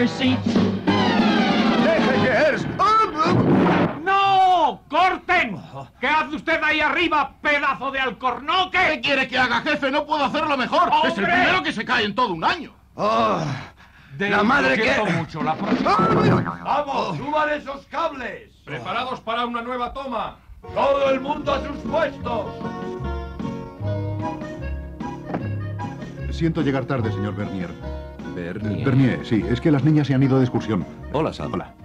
¡Deje, Gears! ¡No! ¡Corten! ¿Qué hace usted ahí arriba, pedazo de alcornoque? ¿Qué quiere que haga, jefe? No puedo hacerlo mejor. ¡Hombre! Es el primero que se cae en todo un año. ¡La madre Lo siento que... mucho, la ¡Vamos, suban esos cables! ¡Preparados para una nueva toma! ¡Todo el mundo a sus puestos! Siento llegar tarde, señor Bernier. Bernier. Bernier, sí. Es que las niñas se han ido de excursión. Hola, Sam. Hola.